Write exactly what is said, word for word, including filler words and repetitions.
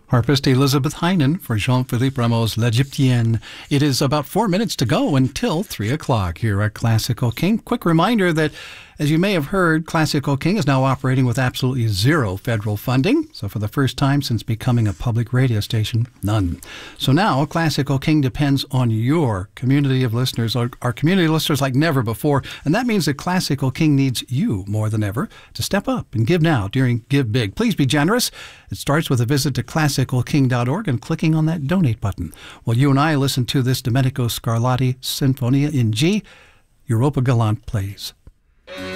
Harpist Elizabeth Heinen for Jean-Philippe Rameau's L'Egyptienne. It is about four minutes to go until three o'clock here at Classical King. Quick reminder that, as you may have heard, Classical King is now operating with absolutely zero federal funding. So for the first time since becoming a public radio station, none. So now Classical King depends on your community of listeners, our, our community listeners like never before. And that means that Classical King needs you more than ever to step up and give now during Give Big. Please be generous. It starts with a visit to classical king dot org and clicking on that donate button. While you and I listen to this Domenico Scarlatti Sinfonia in G, Europa Galante plays.